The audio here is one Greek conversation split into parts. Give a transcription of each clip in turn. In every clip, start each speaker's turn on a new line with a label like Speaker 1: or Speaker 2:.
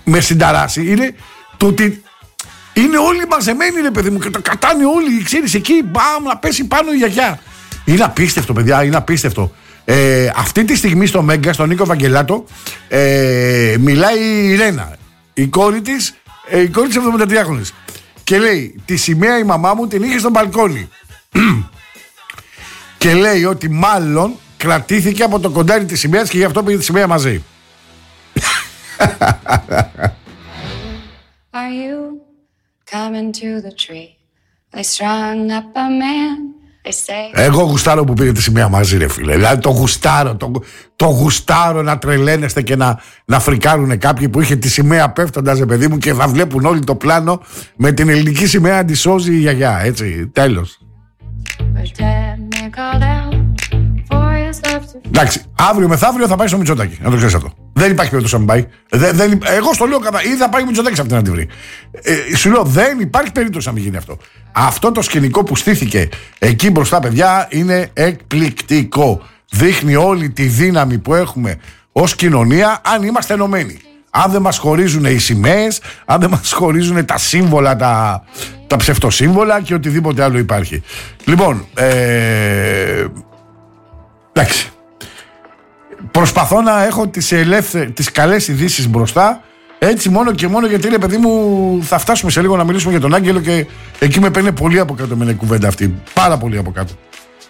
Speaker 1: με συνταράσει είναι το ότι είναι όλοι μαζεμένοι, ρε παιδί μου, και το κατάνε όλοι, ξέρεις, εκεί, μπαμ, να πέσει πάνω η γιαγιά. Είναι απίστευτο, παιδιά, είναι απίστευτο. Αυτή τη στιγμή στο Μέγκα, στον Νίκο Βαγγελάτο, μιλάει η Ρένα, η κόρη της 73χρονης. Και λέει, τη σημαία η μαμά μου την είχε στο μπαλκόνι. Και λέει ότι μάλλον κρατήθηκε από το κοντάρι της σημαίας και γι' αυτό πήγε τη σημαία μαζί.
Speaker 2: Are you coming to the tree? They strung up a man. They say...
Speaker 1: Εγώ γουστάρω που πήγε τη σημαία μαζί, ρε φίλε. Δηλαδή το γουστάρω να τρελαίνεστε και να φρικάρουν κάποιοι που είχε τη σημαία πέφτοντας, ρε παιδί μου, και θα βλέπουν όλοι το πλάνο με την ελληνική σημαία να τη σώζει η γιαγιά. Έτσι, τέλος. Εντάξει, αύριο μεθαύριο θα πάει στο Μητσοτάκη. Να το ξέρεις αυτό. Δεν υπάρχει περίπτωση να μην πάει. Εγώ στο λέω ή θα πάει ο Μητσοτάκης αυτή να τη βρει. Σου λέω, δεν υπάρχει περίπτωση να μην γίνει αυτό. Αυτό το σκηνικό που στήθηκε εκεί μπροστά, παιδιά, είναι εκπληκτικό. Δείχνει όλη τη δύναμη που έχουμε ως κοινωνία, αν είμαστε ενωμένοι. Αν δεν μας χωρίζουν οι σημαίες, αν δεν μας χωρίζουν τα σύμβολα, τα ψευτοσύμβολα και οτιδήποτε άλλο υπάρχει. Λοιπόν, εντάξει. Προσπαθώ να έχω τις καλές ειδήσεις μπροστά, έτσι μόνο και μόνο γιατί, ρε παιδί μου, θα φτάσουμε σε λίγο να μιλήσουμε για τον Άγγελο και εκεί με παίρνει πολύ από κάτω με την κουβέντα αυτή. Πάρα πολύ από κάτω.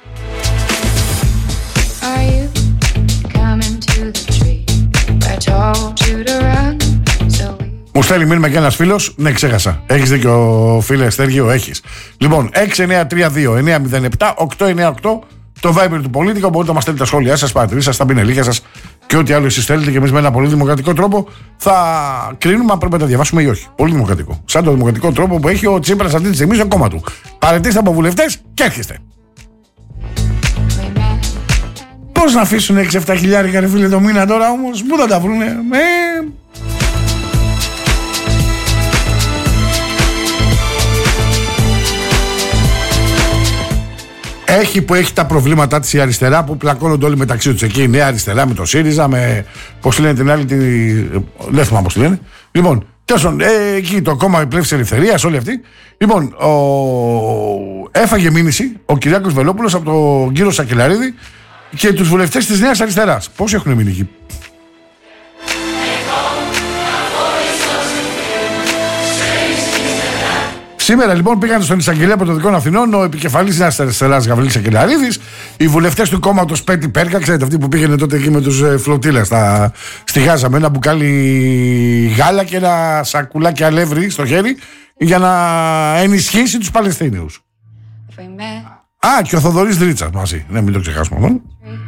Speaker 1: Μου στέλνει μήνυμα και ένας φίλος. Ναι, ξέχασα. Έχεις δίκιο, φίλε Στέργιο, έχεις. Λοιπόν, 6932-907-898 το Viber του Πολίτικα. Μπορείτε να μας στέλνετε τα σχόλιά σας, παρατηρήσεις σας, τα πινελίκια σας και ό,τι άλλο εσείς θέλετε. Και εμείς με ένα πολύ δημοκρατικό τρόπο θα κρίνουμε αν πρέπει να τα διαβάσουμε ή όχι. Πολύ δημοκρατικό. Σαν το δημοκρατικό τρόπο που έχει ο Τσίπρας αυτή τη στιγμή στο κόμμα του. Παραιτήστε από βουλευτές και έρχεστε. Πώς να αφήσουν 6-7 χιλιάρικα, ρε φίλε, το μήνα τώρα όμως, πού θα τα βρούνε, Έχει τα προβλήματά της η αριστερά που πλακώνονται όλοι μεταξύ τους εκεί. Η Νέα Αριστερά με το ΣΥΡΙΖΑ, με. Πώς λένε την άλλη, δεν θυμάμαι πώς τη λένε. Λοιπόν, εκεί το κόμμα Πλεύσης Ελευθερίας, όλοι αυτοί. Λοιπόν, έφαγε μήνυση ο Κυριάκος Βελόπουλος από τον κύριο Σακελαρίδη και τους βουλευτές της Νέας Αριστεράς. Πόσοι έχουν μείνει εκεί? Σήμερα λοιπόν πήγαν στον εισαγγελέα Πρωτοδικών Αθηνών ο επικεφαλής Νέας Αριστεράς Γαβρίλης Σακελαρίδης, οι βουλευτές του κόμματος Πέτη Πέρκα, ξέρετε, αυτοί που πήγαινε τότε εκεί με τους φλωτήλες στη Γάζα με ένα μπουκάλι γάλα και ένα σακουλάκι αλεύρι στο χέρι για να ενισχύσει τους Παλαιστίνιους. Και ο Θοδωρής Δρίτσας μαζί. Ναι, μην το ξεχάσουμε μόνο.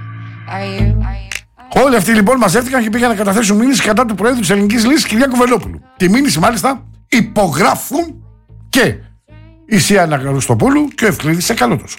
Speaker 1: Όλοι αυτοί λοιπόν μαζεύτηκαν και πήγαν να καταθέσουν μήνυση κατά του Προέδρου της Ελληνικής Λύσης Κυριάκου Βελόπουλου. Τη μήνυση μάλιστα υπογράφουν και η Σία Αναγνωστοπούλου και ο Ευκλήδης Σεκαλώτος.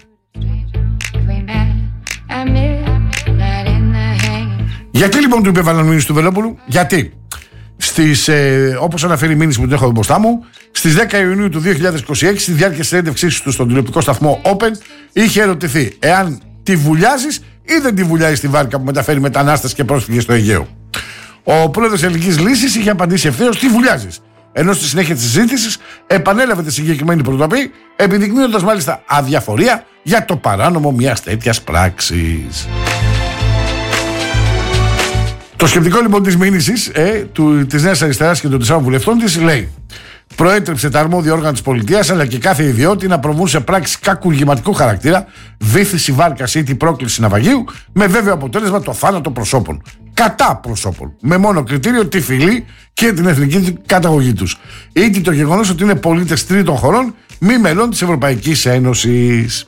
Speaker 1: Γιατί λοιπόν του υπέβαλαν μήνυση του Βελόπουλου? Γιατί όπως αναφέρει η μήνυση που την έχω μπροστά μου, στις 10 Ιουνίου του 2026, στη διάρκεια συνέντευξής του στον τηλεοπτικό σταθμό Open, είχε ερωτηθεί εάν τη βουλιάζεις ή δεν τη βουλιάζεις στη βάρκα που μεταφέρει μετανάστες και πρόσφυγες στο Αιγαίο. Ο πρόεδρος της Ελληνικής Λύσης είχε απαντήσει ευθέως: τι βουλιάζεις. Ενώ στη συνέχεια της συζήτησης επανέλαβε τη συγκεκριμένη προτροπή, επιδεικνύοντας μάλιστα αδιαφορία για το παράνομο μιας τέτοιας πράξης. Το σκεπτικό λοιπόν της μήνυσης της Νέας Αριστεράς και των 4 βουλευτών της λέει: προέτρεψε τα αρμόδια όργανα της πολιτείας αλλά και κάθε ιδιώτη να προβούν σε πράξεις κακουργηματικού χαρακτήρα, βύθιση βάρκας ή την πρόκληση ναυαγίου, με βέβαιο αποτέλεσμα το θάνατο προσώπων. Κατά προσώπων. Με μόνο κριτήριο τη φυλή και την εθνική καταγωγή τους. Ή το γεγονός ότι είναι πολίτες τρίτων χωρών, μη μελών της Ευρωπαϊκής Ένωσης.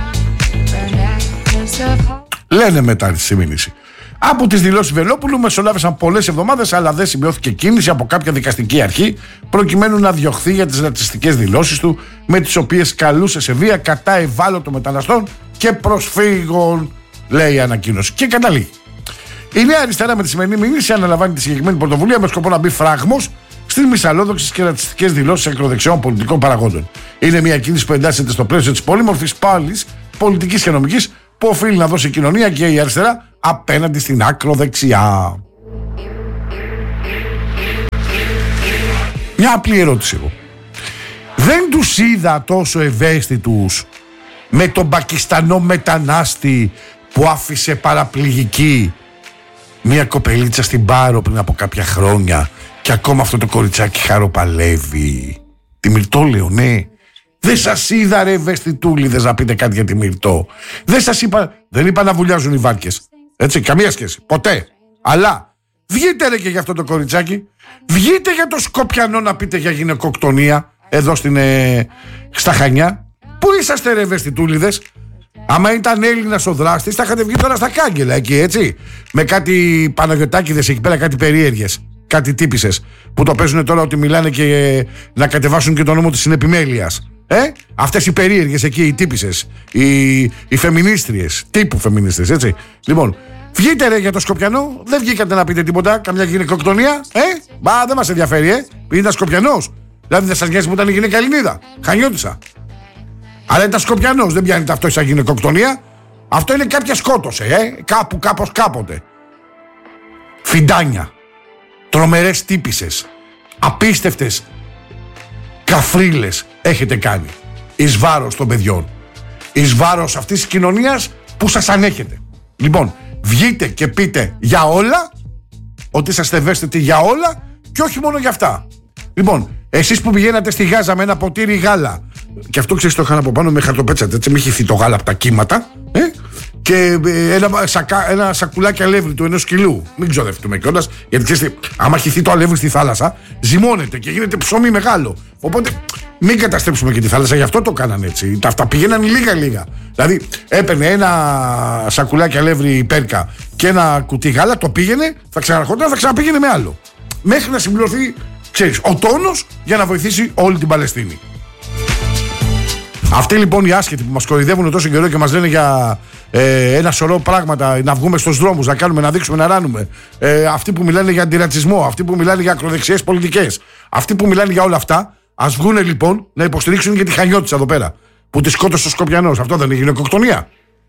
Speaker 1: Λένε μετά στη μήνυση. Από τις δηλώσεις Βελόπουλου μεσολάβησαν πολλές εβδομάδες, αλλά δεν σημειώθηκε κίνηση από κάποια δικαστική αρχή προκειμένου να διωχθεί για τις ρατσιστικές δηλώσεις του, με τις οποίες καλούσε σε βία κατά ευάλωτων μεταναστών και προσφύγων, λέει η ανακοίνωση. Και καταλήγει. Η Νέα Αριστερά με τη σημερινή μήνυση αναλαμβάνει τη συγκεκριμένη πρωτοβουλία με σκοπό να μπει φράγμος στις μυσαλλόδοξες και ρατσιστικές δηλώσεις ακροδεξιών πολιτικών παραγόντων. Είναι μια κίνηση που εντάσσεται στο πλαίσιο της πολύμορφης πάλης πολιτικής και νομικής που οφείλει να δώσει η κοινωνία και η αριστερά απέναντι στην ακροδεξιά. Μια απλή ερώτηση εγώ. Δεν τους είδα τόσο ευαίσθητους με τον Πακιστανό μετανάστη που άφησε παραπληγική μια κοπελίτσα στην Πάρο πριν από κάποια χρόνια και ακόμα αυτό το κοριτσάκι χαροπαλεύει? Τη Μυρτώ λέω, ναι. Δεν σας είδα ρε ευαισθητούλιδες να πείτε κάτι για τη Μυρτώ. Δεν είπα να βουλιάζουν οι βάρκες. Έτσι, καμία σχέση. Ποτέ. Αλλά βγείτε ρε και για αυτό το κοριτσάκι. Βγείτε για το Σκοπιανό να πείτε για γυναικοκτονία εδώ στα Χανιά. Πού είσαστε ρε ευαισθητούλιδες? Άμα ήταν Έλληνας ο δράστης θα είχατε βγει τώρα στα κάγκελα εκεί, έτσι. Με κάτι Παναγιωτάκηδες εκεί πέρα, κάτι περίεργες, κάτι τύπισσες που το παίζουν τώρα ότι μιλάνε και να κατεβάσουν και το νόμο της συνεπιμέλειας. Αυτές οι περίεργες εκεί, οι τύπισσες, οι φεμινίστριες, τύπου φεμινίστριες, έτσι. Λοιπόν, βγείτε ρε για το Σκοπιανό, δεν βγήκατε να πείτε τίποτα, καμιά γυναικοκτονία, Μπα, δεν μας ενδιαφέρει, Ήταν Σκοπιανός. Δηλαδή δεν σας νοιάζει που ήταν η γυναίκα Ελληνίδα, Χανιώτισσα. Αλλά ήταν Σκοπιανός, δεν πιάνεται αυτό σαν γυναικοκτονία. Αυτό είναι κάποια σκότωσε, κάπου, κάπως, κάποτε. Φιντάνια, τρομερές τύπισσες, απίστευτες καφρίλες έχετε κάνει εις βάρος των παιδιών, εις βάρος αυτής της κοινωνίας που σας ανέχετε. Λοιπόν, βγείτε και πείτε για όλα, ότι είσαστε ευαίσθητοι για όλα και όχι μόνο για αυτά. Λοιπόν, εσείς που πηγαίνατε στη Γάζα με ένα ποτήρι γάλα, και αυτό ξέρεις το είχαν από πάνω με χαρτοπέτσατε, έτσι, μη χυθεί το γάλα από τα κύματα, και ένα σακουλάκι αλεύρι του ενός κιλού. Μην ξοδευτούμε κιόλας, γιατί ξέρετε, άμα χυθεί το αλεύρι στη θάλασσα, ζυμώνεται και γίνεται ψωμί μεγάλο. Οπότε μην καταστρέψουμε και τη θάλασσα, γι' αυτό το κάνανε έτσι. Αυτά πηγαίναν λίγα-λίγα. Δηλαδή, έπαιρνε ένα σακουλάκι αλεύρι η Πέρκα και ένα κουτί γάλα, το πήγαινε, θα ξαναρχόταν, θα ξαναπήγαινε με άλλο. Μέχρι να συμπληρωθεί, ξέρεις, ο τόνος για να βοηθήσει όλη την Παλαιστίνη. Αυτοί λοιπόν οι άσχετοι που μας κοροϊδεύουν τόσο καιρό και μας λένε για ένα σωρό πράγματα, να βγούμε στους δρόμους, να κάνουμε, να δείξουμε, να ράνουμε, αυτοί που μιλάνε για αντιρατσισμό, αυτοί που μιλάνε για ακροδεξιές πολιτικές, αυτοί που μιλάνε για όλα αυτά, ας βγουν λοιπόν να υποστηρίξουν και τη Χανιώτισσα εδώ πέρα που τη σκότωσε ο Σκοπιανός. Αυτό δεν είναι γυναικοκτονία?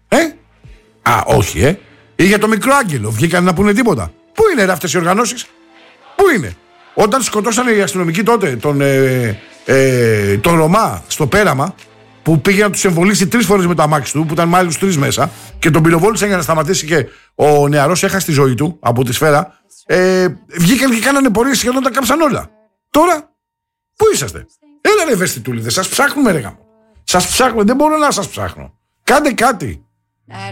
Speaker 1: Όχι, Ή για το μικρό Άγγελο, βγήκαν να πούνε τίποτα? Πού είναι ρε αυτές οι οργανώσεις? Πού είναι? Όταν σκοτώσανε οι αστυνομικοί τότε τον Ρωμά στο Πέραμα, που πήγε να τους εμβολήσει 3 φορές με το αμάξι του, που ήταν με άλλους 3 μέσα, και τον πυροβόλησαν για να σταματήσει και ο νεαρός έχασε τη ζωή του από τη σφαίρα, βγήκαν και κάνανε πορείες σχεδόν τα κάψαν όλα. Τώρα, πού είσαστε? Έλα ρε ευαισθητούλιδες, σας ψάχνουμε ρε γάμο. Σας ψάχνουμε, δεν μπορώ να σας ψάχνω. Κάντε κάτι.